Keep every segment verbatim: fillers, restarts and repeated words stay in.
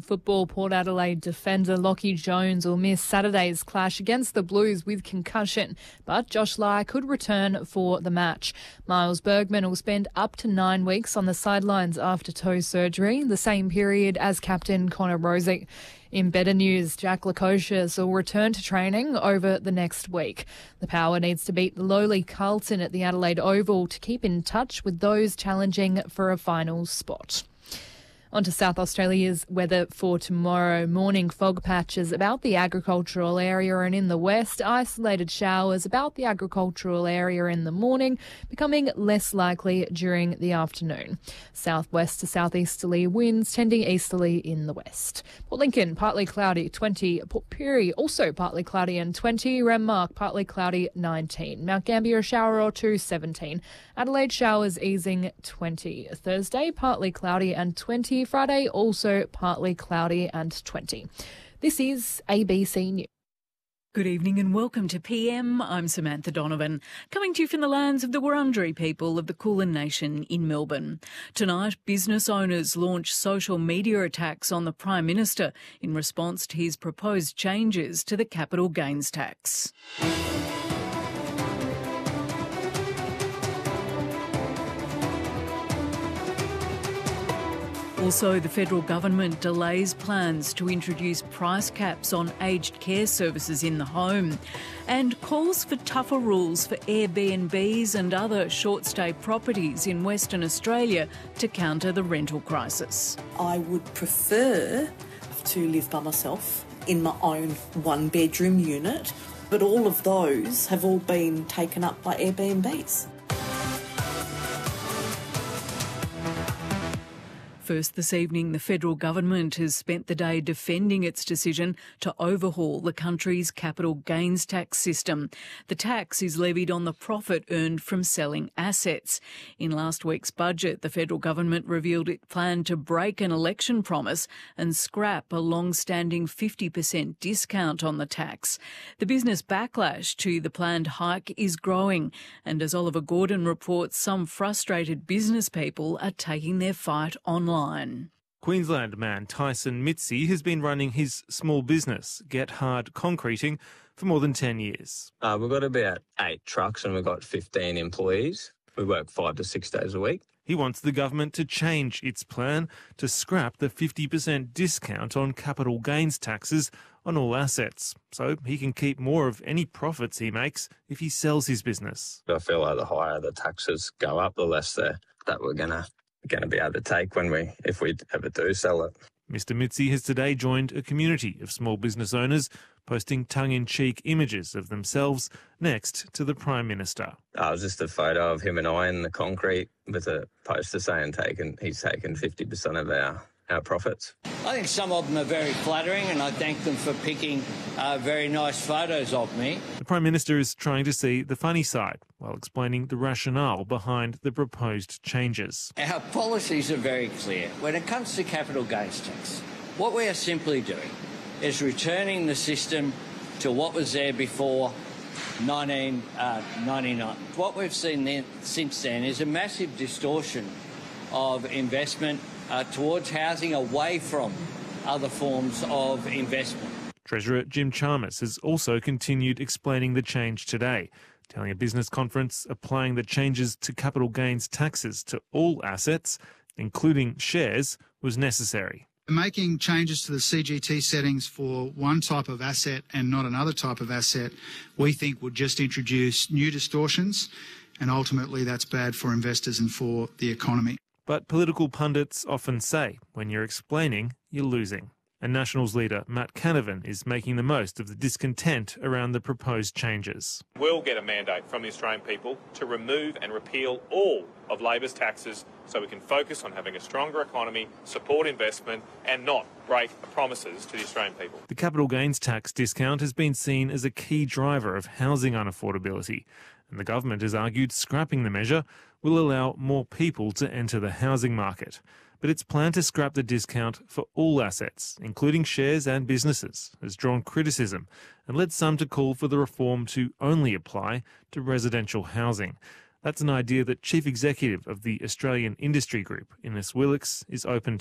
football, Port Adelaide defender Lachie Jones will miss Saturday's clash against the Blues with concussion, but Josh Lai could return for the match. Miles Bergman will spend up to nine weeks on the sidelines after toe surgery, the same period as captain Connor Rozee. In better news, Jack Lukosius will return to training over the next week. The Power needs to beat the lowly Carlton at the Adelaide Oval to keep in touch with those challenging for a final spot. On to South Australia's weather for tomorrow. Morning fog patches about the agricultural area and in the west. Isolated showers about the agricultural area in the morning, becoming less likely during the afternoon. Southwest to southeasterly winds tending easterly in the west. Port Lincoln, partly cloudy, twenty. Port Pirie, also partly cloudy and twenty. Renmark, partly cloudy, nineteen. Mount Gambier, a shower or two, seventeen. Adelaide, showers easing, twenty. Thursday, partly cloudy and twenty. Friday, also partly cloudy and twenty. This is A B C News. Good evening and welcome to P M. I'm Samantha Donovan, coming to you from the lands of the Wurundjeri people of the Kulin Nation in Melbourne. Tonight, business owners launch social media attacks on the Prime Minister in response to his proposed changes to the capital gains tax. Also, the federal government delays plans to introduce price caps on aged care services in the home and calls for tougher rules for Airbnbs and other short-stay properties in Western Australia to counter the rental crisis. I would prefer to live by myself in my own one-bedroom unit, but all of those have all been taken up by Airbnbs. First this evening, the federal government has spent the day defending its decision to overhaul the country's capital gains tax system. The tax is levied on the profit earned from selling assets. In last week's budget, the federal government revealed it planned to break an election promise and scrap a long-standing fifty percent discount on the tax. The business backlash to the planned hike is growing, and as Oliver Gordon reports, some frustrated business people are taking their fight online. Queensland man Tyson Mitzi has been running his small business, Get Hard Concreting, for more than ten years. Uh, we've got about eight trucks and we've got fifteen employees. We work five to six days a week. He wants the government to change its plan to scrap the fifty percent discount on capital gains taxes on all assets, so he can keep more of any profits he makes if he sells his business. I feel like the higher the taxes go up, the less the, that we're going to going to be able to take when we, if we ever do sell it. Mister Mitzi has today joined a community of small business owners posting tongue-in-cheek images of themselves next to the Prime Minister. Uh, it was just a photo of him and I in the concrete with a poster saying taken, he's taken fifty percent of our, our profits. I think some of them are very flattering and I thank them for picking uh, very nice photos of me. The Prime Minister is trying to see the funny side while explaining the rationale behind the proposed changes. Our policies are very clear. When it comes to capital gains tax, what we are simply doing is returning the system to what was there before nineteen ninety-nine. What we've seen then, since then is a massive distortion of investment uh, towards housing away from other forms of investment. Treasurer Jim Chalmers has also continued explaining the change today, telling a business conference applying the changes to capital gains taxes to all assets, including shares, was necessary. Making changes to the C G T settings for one type of asset and not another type of asset, we think would just introduce new distortions, and ultimately that's bad for investors and for the economy. But political pundits often say, when you're explaining, you're losing. And Nationals leader Matt Canavan is making the most of the discontent around the proposed changes. We'll get a mandate from the Australian people to remove and repeal all of Labor's taxes so we can focus on having a stronger economy, support investment and not break the promises to the Australian people. The capital gains tax discount has been seen as a key driver of housing unaffordability, and the government has argued scrapping the measure will allow more people to enter the housing market. But its plan to scrap the discount for all assets, including shares and businesses, has drawn criticism and led some to call for the reform to only apply to residential housing. That's an idea that Chief Executive of the Australian Industry Group, Innes Willox, is open to.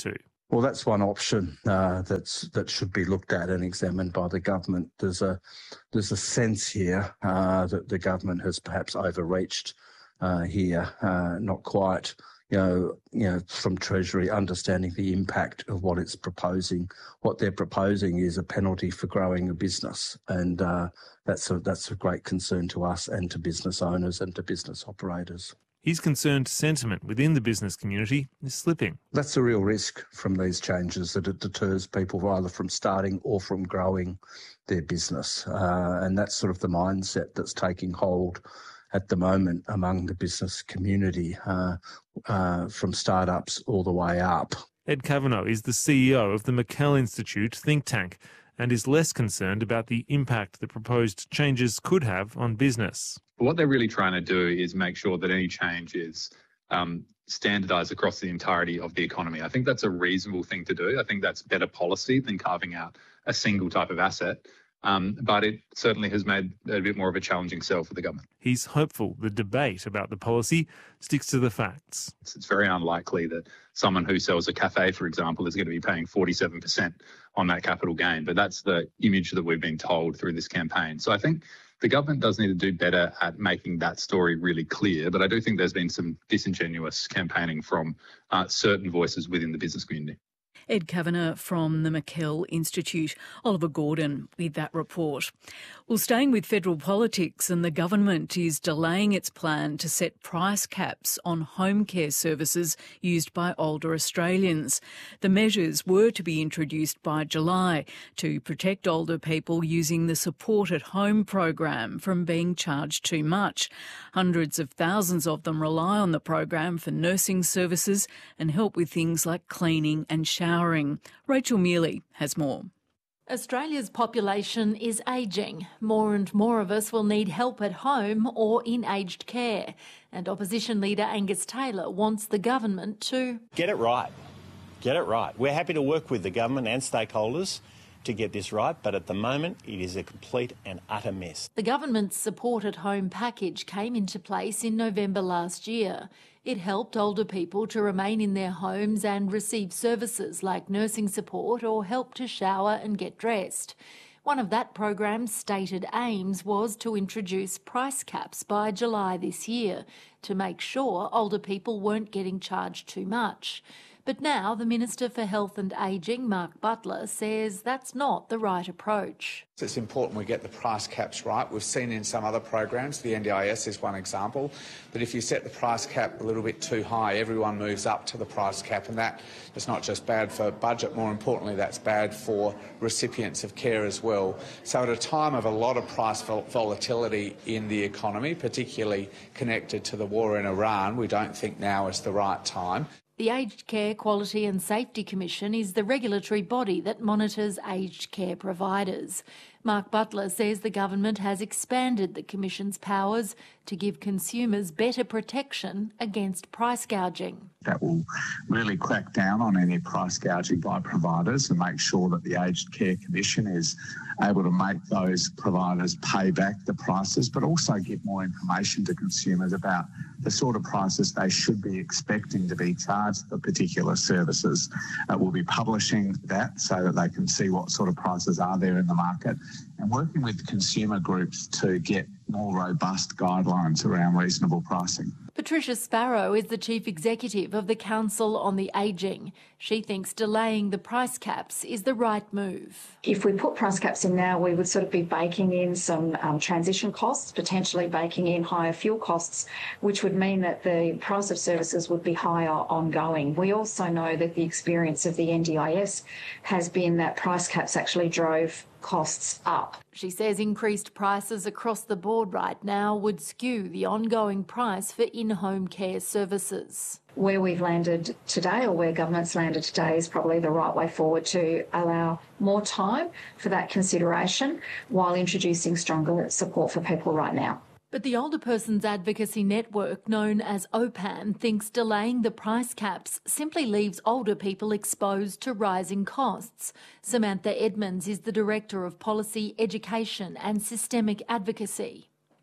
Well, that's one option uh, that's that should be looked at and examined by the government. There's a there's a sense here uh, that the government has perhaps overreached uh, here, uh, not quite. You know, you know, from Treasury, understanding the impact of what it's proposing. What they're proposing is a penalty for growing a business, and uh, that's a that's a great concern to us and to business owners and to business operators. He's concerned sentiment within the business community is slipping. That's a real risk from these changes, that it deters people either from starting or from growing their business, uh, and that's sort of the mindset that's taking hold at the moment among the business community, uh, uh, from startups all the way up. Ed Kavanagh is the C E O of the McKell Institute think tank and is less concerned about the impact the proposed changes could have on business. What they're really trying to do is make sure that any change is um, standardised across the entirety of the economy. I think that's a reasonable thing to do. I think that's better policy than carving out a single type of asset. Um, but it certainly has made a bit more of a challenging sell for the government. He's hopeful the debate about the policy sticks to the facts. It's, it's very unlikely that someone who sells a cafe, for example, is going to be paying forty-seven percent on that capital gain. But that's the image that we've been told through this campaign. So I think the government does need to do better at making that story really clear. But I do think there's been some disingenuous campaigning from uh, certain voices within the business community. Ed Kavanagh from the McKell Institute. Oliver Gordon with that report. Well, staying with federal politics, and the government is delaying its plan to set price caps on home care services used by older Australians. The measures were to be introduced by July to protect older people using the Support at Home program from being charged too much. Hundreds of thousands of them rely on the program for nursing services and help with things like cleaning and showering. Rachel Mealy has more. Australia's population is ageing. More and more of us will need help at home or in aged care. And opposition leader Angus Taylor wants the government to get it right. Get it right. We're happy to work with the government and stakeholders to get this right, but at the moment it is a complete and utter mess. The government's Support at Home package came into place in November last year. It helped older people to remain in their homes and receive services like nursing support or help to shower and get dressed. One of that program's stated aims was to introduce price caps by July this year to make sure older people weren't getting charged too much. But now the Minister for Health and Ageing, Mark Butler, says that's not the right approach. It's important we get the price caps right. We've seen in some other programs, the N D I S is one example, that if you set the price cap a little bit too high, everyone moves up to the price cap, and that is not just bad for budget, more importantly, that's bad for recipients of care as well. So at a time of a lot of price vol- volatility in the economy, particularly connected to the war in Iran, we don't think now is the right time. The Aged Care Quality and Safety Commission is the regulatory body that monitors aged care providers. Mark Butler says the government has expanded the Commission's powers to give consumers better protection against price gouging. That will really crack down on any price gouging by providers and make sure that the Aged Care Commission is able to make those providers pay back the prices, but also give more information to consumers about the sort of prices they should be expecting to be charged for particular services. Uh, we'll be publishing that so that they can see what sort of prices are there in the market, and working with consumer groups to get more robust guidelines around reasonable pricing. Patricia Sparrow is the Chief Executive of the Council on the Ageing. She thinks delaying the price caps is the right move. If we put price caps in now, we would sort of be baking in some um, transition costs, potentially baking in higher fuel costs, which would mean that the price of services would be higher ongoing. We also know that the experience of the N D I S has been that price caps actually drove costs up. She says increased prices across the board right now would skew the ongoing price for in-home care services. Where we've landed today, or where government's landed today, is probably the right way forward to allow more time for that consideration while introducing stronger support for people right now. But the Older Persons Advocacy Network, known as O P A N, thinks delaying the price caps simply leaves older people exposed to rising costs. Samantha Edmonds is the Director of Policy, Education and Systemic Advocacy.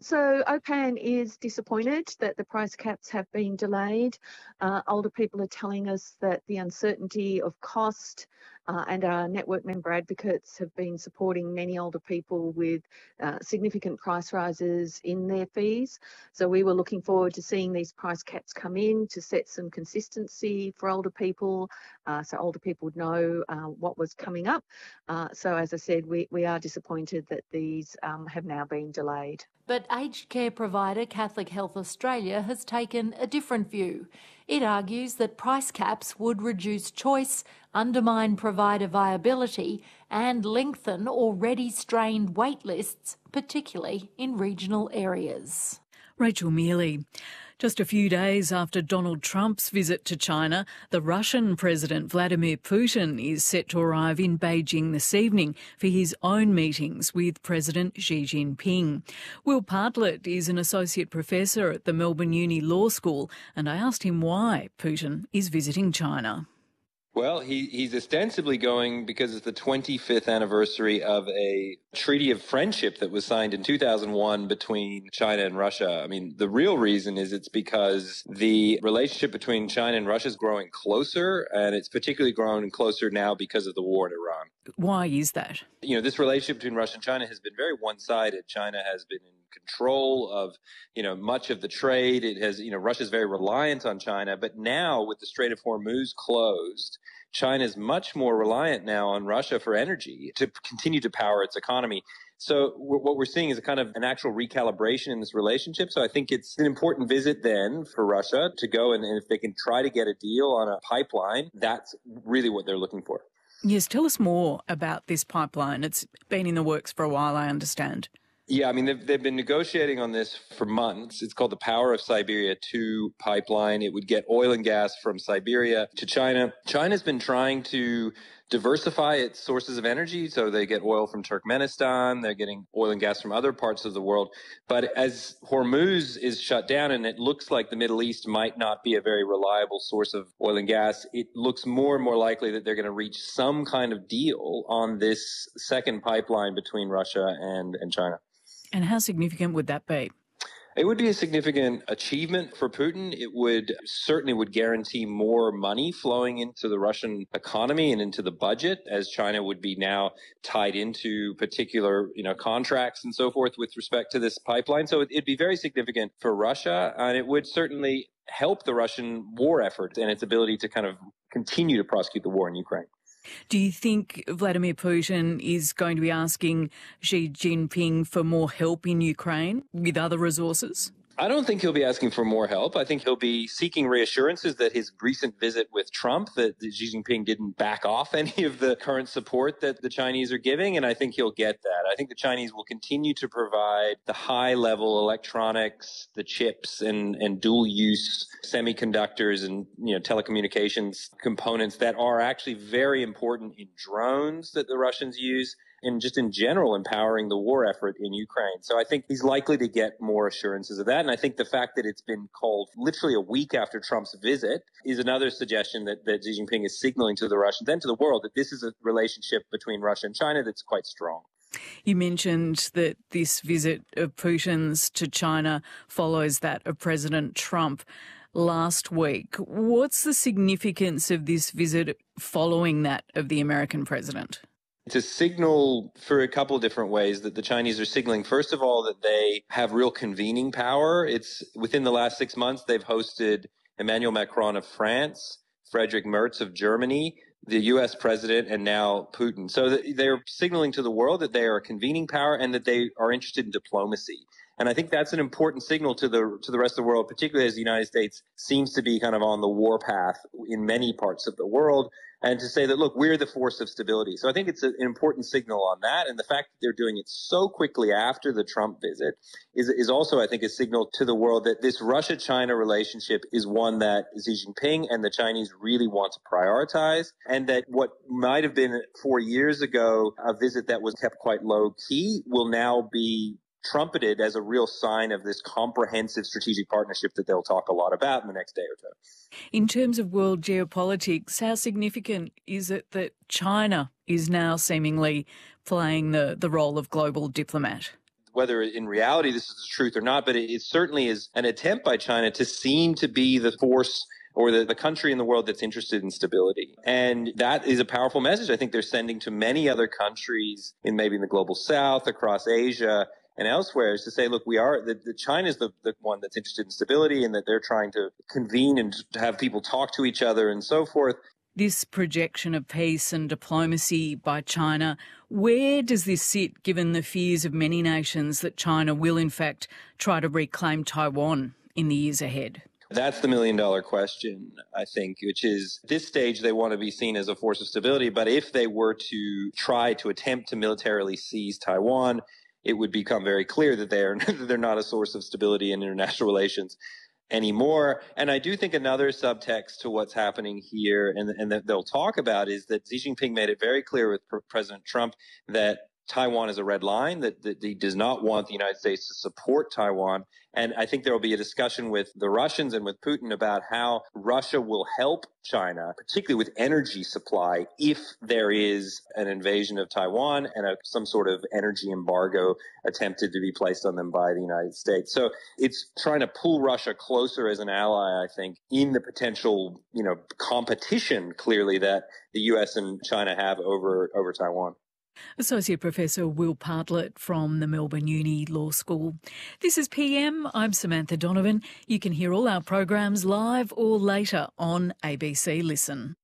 So OPAN is disappointed that the price caps have been delayed. Uh, older people are telling us that the uncertainty of cost uh, and our network member advocates have been supporting many older people with uh, significant price rises in their fees. So we were looking forward to seeing these price caps come in to set some consistency for older people, uh, so older people would know uh, what was coming up. Uh, so as I said, we, we are disappointed that these um, have now been delayed. But aged care provider Catholic Health Australia has taken a different view. It argues that price caps would reduce choice, undermine provider viability and lengthen already strained wait lists, particularly in regional areas. Rachel Mealy. Just a few days after Donald Trump's visit to China, the Russian President Vladimir Putin is set to arrive in Beijing this evening for his own meetings with President Xi Jinping. Will Bartlett is an associate professor at the Melbourne Uni Law School, and I asked him why Putin is visiting China. Well, he, he's ostensibly going because it's the twenty-fifth anniversary of a treaty of friendship that was signed in two thousand one between China and Russia. I mean, the real reason is it's because the relationship between China and Russia is growing closer, and it's particularly growing closer now because of the war in Iran. Why is that? You know, this relationship between Russia and China has been very one-sided. China has been in control of, you know, much of the trade. It has, you know, Russia's very reliant on China. But now with the Strait of Hormuz closed, China is much more reliant now on Russia for energy to continue to power its economy. So what we're seeing is a kind of an actual recalibration in this relationship. So I think it's an important visit then for Russia to go and, and if they can try to get a deal on a pipeline, that's really what they're looking for. Yes, tell us more about this pipeline. It's been in the works for a while, I understand. Yeah, I mean, they've, they've been negotiating on this for months. It's called the Power of Siberia two pipeline. It would get oil and gas from Siberia to China. China's been trying to diversify its sources of energy. So they get oil from Turkmenistan. They're getting oil and gas from other parts of the world. But as Hormuz is shut down and it looks like the Middle East might not be a very reliable source of oil and gas, it looks more and more likely that they're going to reach some kind of deal on this second pipeline between Russia and, and China. And how significant would that be? It would be a significant achievement for Putin. It would certainly would guarantee more money flowing into the Russian economy and into the budget, as China would be now tied into particular, you know, contracts and so forth with respect to this pipeline. So it'd be very significant for Russia, and it would certainly help the Russian war effort and its ability to kind of continue to prosecute the war in Ukraine. Do you think Vladimir Putin is going to be asking Xi Jinping for more help in Ukraine with other resources? I don't think he'll be asking for more help. I think he'll be seeking reassurances that his recent visit with Trump, that Xi Jinping didn't back off any of the current support that the Chinese are giving, and I think he'll get that. I think the Chinese will continue to provide the high-level electronics, the chips, and, and dual-use semiconductors and, you know, telecommunications components that are actually very important in drones that the Russians use, and just in general empowering the war effort in Ukraine. So I think he's likely to get more assurances of that. And I think the fact that it's been called literally a week after Trump's visit is another suggestion that, that Xi Jinping is signaling to the Russians and to the world that this is a relationship between Russia and China that's quite strong. You mentioned that this visit of Putin's to China follows that of President Trump last week. What's the significance of this visit following that of the American president? It's a signal for a couple of different ways that the Chinese are signaling. First of all, that they have real convening power. It's within the last six months, they've hosted Emmanuel Macron of France, Friedrich Merz of Germany, the U S president, and now Putin. So they're signaling to the world that they are a convening power and that they are interested in diplomacy. And I think that's an important signal to the to the rest of the world, particularly as the United States seems to be kind of on the war path in many parts of the world, and to say that, look, we're the force of stability. So I think it's an important signal on that. And the fact that they're doing it so quickly after the Trump visit is, is also, I think, a signal to the world that this Russia-China relationship is one that Xi Jinping and the Chinese really want to prioritize, and that what might have been four years ago a visit that was kept quite low-key will now be trumpeted as a real sign of this comprehensive strategic partnership that they'll talk a lot about in the next day or two. In terms of world geopolitics, how significant is it that China is now seemingly playing the, the role of global diplomat? whether in reality this is the truth or not, but it, it certainly is an attempt by China to seem to be the force or the, the country in the world that's interested in stability. And that is a powerful message I think they're sending to many other countries in maybe in the global south, across Asia and elsewhere, is to say, look, we are, that the China is the, the one that's interested in stability, and that they're trying to convene and to have people talk to each other and so forth. This projection of peace and diplomacy by China, where does this sit given the fears of many nations that China will in fact try to reclaim Taiwan in the years ahead? That's the million dollar question, I think, which is at this stage they want to be seen as a force of stability. But if they were to try to attempt to militarily seize Taiwan, it would become very clear that they are, they're not a source of stability in international relations anymore. And I do think another subtext to what's happening here and, and that they'll talk about is that Xi Jinping made it very clear with President Trump that Taiwan is a red line, that, that he does not want the United States to support Taiwan. And I think there will be a discussion with the Russians and with Putin about how Russia will help China, particularly with energy supply, if there is an invasion of Taiwan and a, some sort of energy embargo attempted to be placed on them by the United States. So it's trying to pull Russia closer as an ally, I think, in the potential, you know, competition, clearly, that the U S and China have over, over Taiwan. Associate Professor Will Partlett from the Melbourne Uni Law School. This is P M. I'm Samantha Donovan. You can hear all our programs live or later on A B C Listen.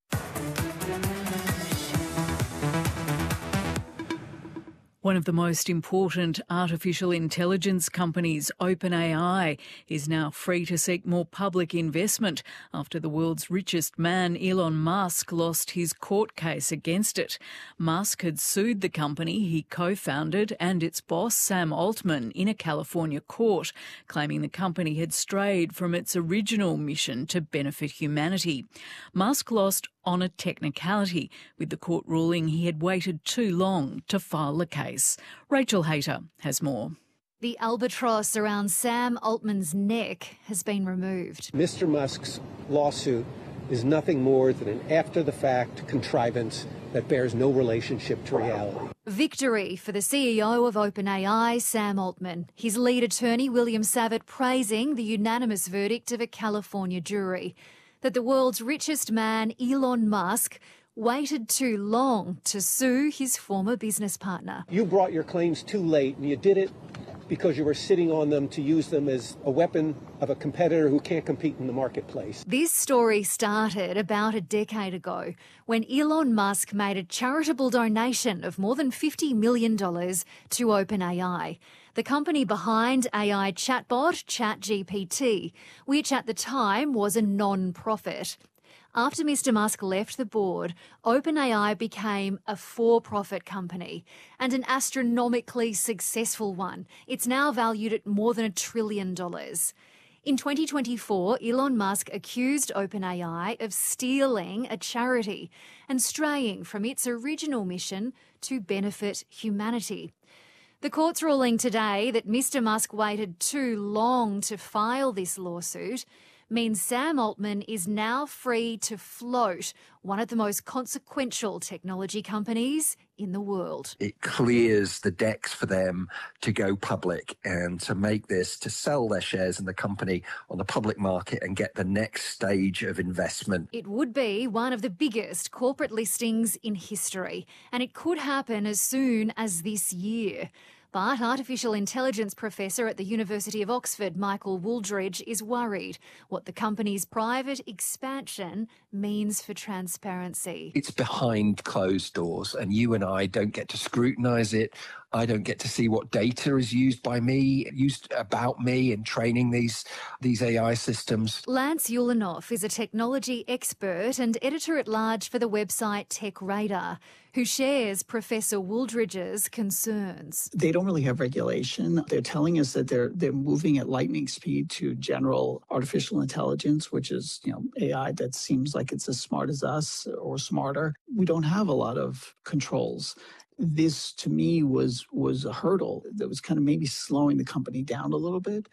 One of the most important artificial intelligence companies, OpenAI, is now free to seek more public investment after the world's richest man, Elon Musk, lost his court case against it. Musk had sued the company he co-founded and its boss, Sam Altman, in a California court, claiming the company had strayed from its original mission to benefit humanity. Musk lost on a technicality, with the court ruling he had waited too long to file the case. Rachel Hayter has more. The albatross around Sam Altman's neck has been removed. Mister Musk's lawsuit is nothing more than an after-the-fact contrivance that bears no relationship to reality. Victory for the C E O of OpenAI, Sam Altman. His lead attorney, William Savitt, praising the unanimous verdict of a California jury that the world's richest man, Elon Musk, waited too long to sue his former business partner. You brought your claims too late, and you did it because you were sitting on them to use them as a weapon of a competitor who can't compete in the marketplace. This story started about a decade ago when Elon Musk made a charitable donation of more than fifty million dollars to OpenAI, the company behind A I chatbot ChatGPT, which at the time was a non-profit. After Mister Musk left the board, OpenAI became a for-profit company and an astronomically successful one. It's now valued at more than a trillion dollars. In twenty twenty-four, Elon Musk accused OpenAI of stealing a charity and straying from its original mission to benefit humanity. The court's ruling today that Mister Musk waited too long to file this lawsuit means Sam Altman is now free to float one of the most consequential technology companies in the world. It clears the decks for them to go public and to make this, to sell their shares in the company on the public market and get the next stage of investment. It would be one of the biggest corporate listings in history, and it could happen as soon as this year. But artificial intelligence professor at the University of Oxford, Michael Wooldridge, is worried what the company's private expansion means for transparency. It's behind closed doors, and you and I don't get to scrutinise it. I don't get to see what data is used by me, used about me in training these, these A I systems. Lance Ulanoff is a technology expert and editor-at-large for the website TechRadar, who shares Professor Wooldridge's concerns. They don't really have regulation. They're telling us that they're they're moving at lightning speed to general artificial intelligence, which is, you know, A I that seems like it's as smart as us or smarter. We don't have a lot of controls. This, to me, was was a hurdle that was kind of maybe slowing the company down a little bit.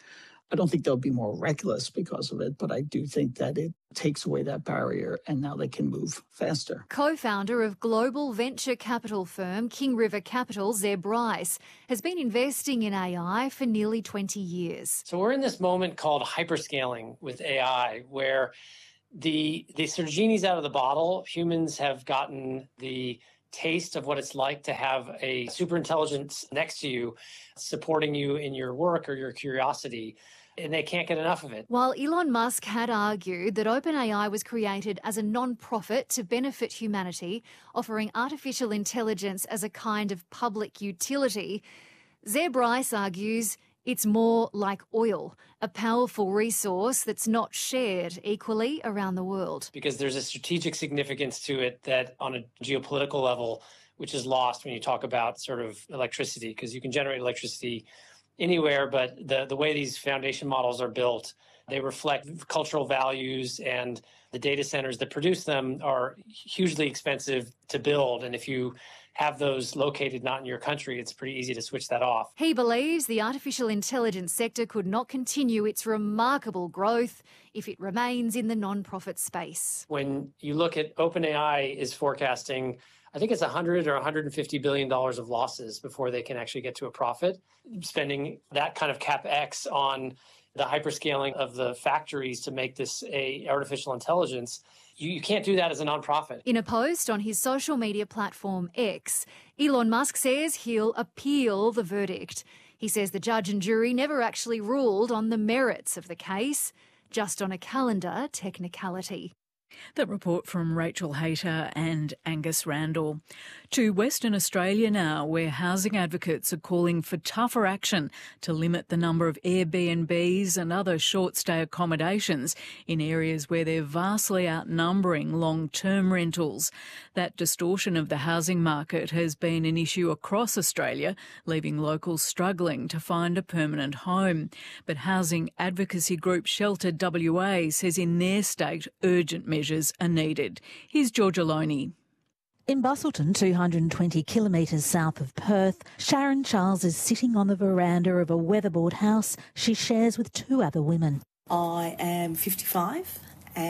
I don't think they'll be more reckless because of it, but I do think that it takes away that barrier and now they can move faster. Co-founder of global venture capital firm King River Capital, Zeb Bryce, has been investing in A I for nearly twenty years. So we're in this moment called hyperscaling with A I, where the, the sort of genie's out of the bottle. Humans have gotten the taste of what it's like to have a superintelligence next to you, supporting you in your work or your curiosity, and they can't get enough of it. While Elon Musk had argued that OpenAI was created as a non-profit to benefit humanity, offering artificial intelligence as a kind of public utility, Zeb Bryce argues it's more like oil, a powerful resource that's not shared equally around the world. Because there's a strategic significance to it that on a geopolitical level, which is lost when you talk about sort of electricity, because you can generate electricity anywhere, but the, the way these foundation models are built, they reflect cultural values, and the data centers that produce them are hugely expensive to build. And if you have those located not in your country, it's pretty easy to switch that off. He believes the artificial intelligence sector could not continue its remarkable growth if it remains in the non-profit space. When you look at OpenAI is forecasting, I think it's one hundred or one hundred fifty billion dollars of losses before they can actually get to a profit. Spending that kind of CapEx on the hyperscaling of the factories to make this a artificial intelligence, you, you can't do that as a nonprofit. In a post on his social media platform X, Elon Musk says he'll appeal the verdict. He says the judge and jury never actually ruled on the merits of the case, just on a calendar technicality. That report from Rachel Hayter and Angus Randall. To Western Australia now, where housing advocates are calling for tougher action to limit the number of Airbnbs and other short-stay accommodations in areas where they're vastly outnumbering long-term rentals. That distortion of the housing market has been an issue across Australia, leaving locals struggling to find a permanent home. But housing advocacy group Shelter W A says in their state urgent measures are needed. Here's Georgia Loney. In Busselton, two hundred twenty kilometres south of Perth, Sharon Charles is sitting on the veranda of a weatherboard house she shares with two other women. I am fifty-five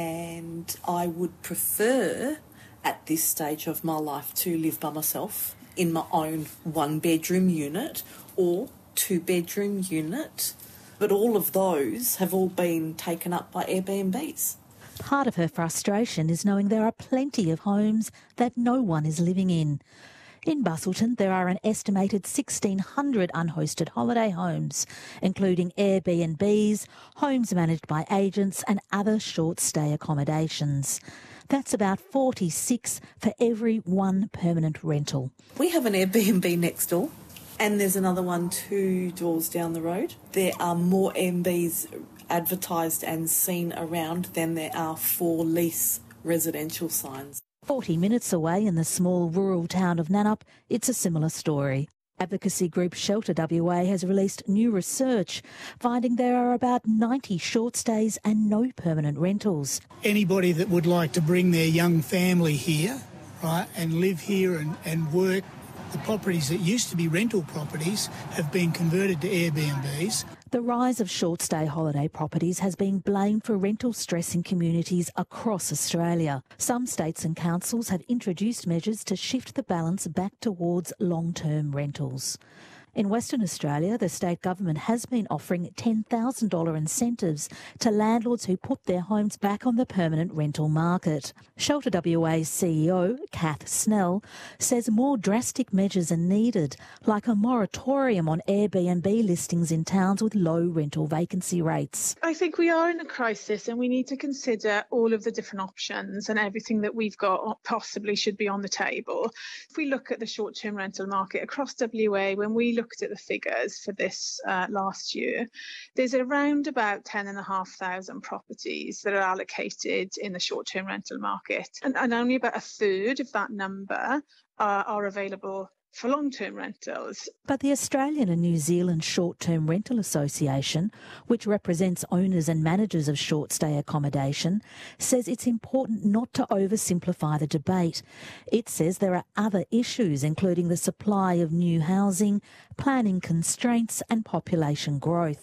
and I would prefer at this stage of my life to live by myself in my own one-bedroom unit or two-bedroom unit, but all of those have all been taken up by Airbnbs. Part of her frustration is knowing there are plenty of homes that no one is living in. In Busselton, there are an estimated sixteen hundred unhosted holiday homes, including Airbnbs, homes managed by agents and other short-stay accommodations. That's about forty-six for every one permanent rental. We have an Airbnb next door and there's another one two doors down the road. There are more Airbnbs advertised and seen around than there are for lease residential signs. forty minutes away in the small rural town of Nannup, it's a similar story. Advocacy group Shelter W A has released new research, finding there are about ninety short stays and no permanent rentals. Anybody that would like to bring their young family here, right, and live here and, and work, the properties that used to be rental properties have been converted to Airbnbs. The rise of short-stay holiday properties has been blamed for rental stress in communities across Australia. Some states and councils have introduced measures to shift the balance back towards long-term rentals. In Western Australia, the state government has been offering ten thousand dollars incentives to landlords who put their homes back on the permanent rental market. Shelter W A's C E O, Kath Snell, says more drastic measures are needed, like a moratorium on Airbnb listings in towns with low rental vacancy rates. I think we are in a crisis and we need to consider all of the different options, and everything that we've got possibly should be on the table. If we look at the short-term rental market across W A, when we look at the figures for this uh, last year, there's around about ten thousand five hundred properties that are allocated in the short-term rental market, and, and only about a third of that number uh, are available for long-term rentals. But the Australian and New Zealand Short-Term Rental Association, which represents owners and managers of short-stay accommodation, says it's important not to oversimplify the debate. It says there are other issues, including the supply of new housing, planning constraints and population growth.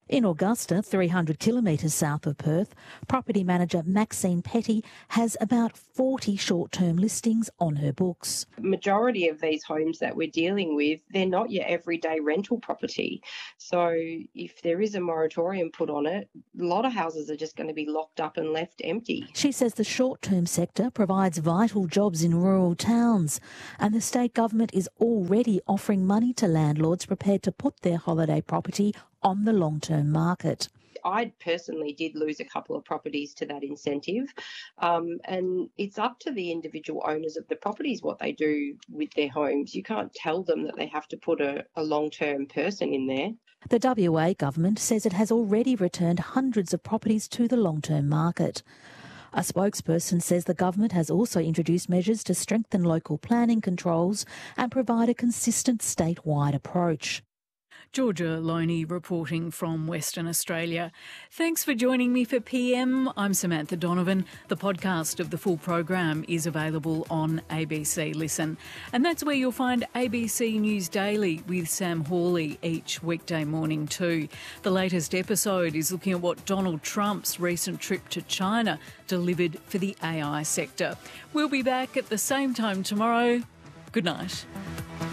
In Augusta, three hundred kilometres south of Perth, property manager Maxine Petty has about forty short-term listings on her books. The majority of these homes that we're dealing with, they're not your everyday rental property. So if there is a moratorium put on it, a lot of houses are just going to be locked up and left empty. She says the short-term sector provides vital jobs in rural towns, and the state government is already offering money to landlords prepared to put their holiday property on the long-term market. I personally did lose a couple of properties to that incentive, um, and it's up to the individual owners of the properties what they do with their homes. You can't tell them that they have to put a, a long-term person in there. The W A government says it has already returned hundreds of properties to the long-term market. A spokesperson says the government has also introduced measures to strengthen local planning controls and provide a consistent statewide approach. Georgia Loney reporting from Western Australia. Thanks for joining me for P M. I'm Samantha Donovan. The podcast of the full program is available on A B C Listen. And that's where you'll find A B C News Daily with Sam Hawley each weekday morning too. The latest episode is looking at what Donald Trump's recent trip to China delivered for the A I sector. We'll be back at the same time tomorrow. Good night.